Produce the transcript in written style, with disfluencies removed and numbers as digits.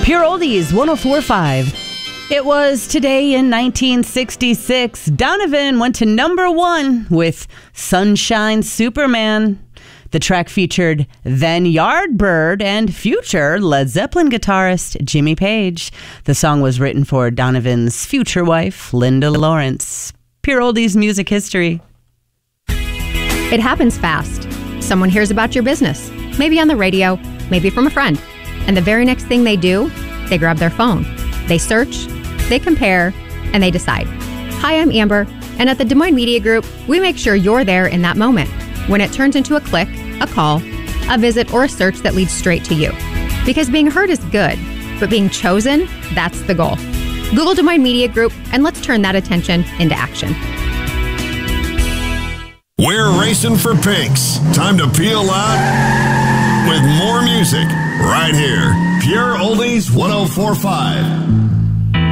Pure Oldies 104.5. It was today in 1966. Donovan went to number one with Sunshine Superman. The track featured then Yardbird and future Led Zeppelin guitarist Jimmy Page. The song was written for Donovan's future wife, Linda Lawrence. Pure Oldies music history. It happens fast. Someone hears about your business, maybe on the radio, maybe from a friend. And the very next thing they do, they grab their phone. They search, they compare, and they decide. Hi, I'm Amber, and at the Des Moines Media Group, we make sure you're there in that moment, when it turns into a click, a call, a visit, or a search that leads straight to you. Because being heard is good, but being chosen, that's the goal. Google Des Moines Media Group, and let's turn that attention into action. We're racing for pinks. Time to peel out with more music right here. Pure Oldies 104.5.